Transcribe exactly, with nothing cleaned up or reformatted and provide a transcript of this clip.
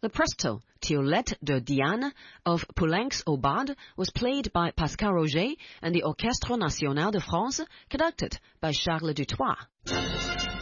The presto, Tiolette de Diane, of Poulenc's Aubade, was played by Pascal Roger and the Orchestre National de France, conducted by Charles Dutoit.